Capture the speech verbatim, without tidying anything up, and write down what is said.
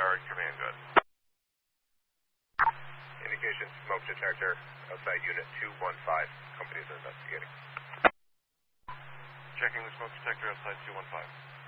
Guard, command good. Indication smoke detector outside unit two one five. Companies are investigating. Checking the smoke detector outside two one five.